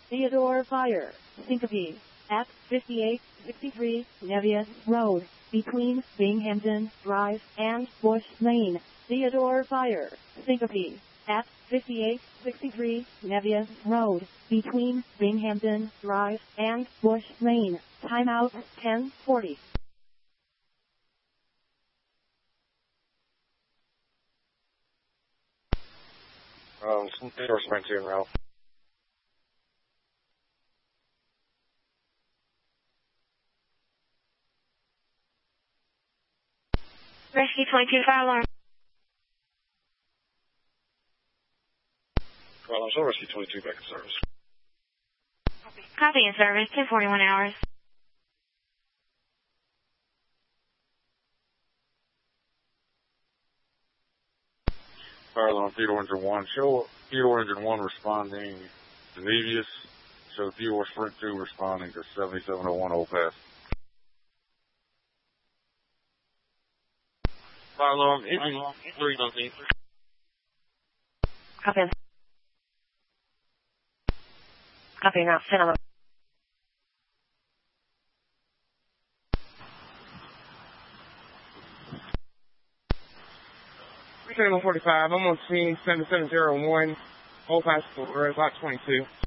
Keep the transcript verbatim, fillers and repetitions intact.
Theodore Fire, Syncope, at fifty-eight sixty-three Nevius Road, between Binghamton Drive and Bush Lane. Theodore Fire, Syncope, at fifty-eight sixty-three Nevius Road, between Binghamton Drive and Bush Lane. Timeout ten forty. Um, Theodore Sprint two, Ralph. Rescue twenty-two, fire alarm. Well, I'm still Rescue twenty-two back in service. Copy in service, ten forty-one hours. Fire alarm, Theodore Engine one. Show Theodore Engine one responding to Nevius. Show Theodore Sprint two responding to seventy-seven oh one Old Pass. Fire alarm, engine three something. Copy. Copy now, send on. Channel forty-five, I'm on scene seven seven zero one, Old Pass, Road, Lot twenty-two.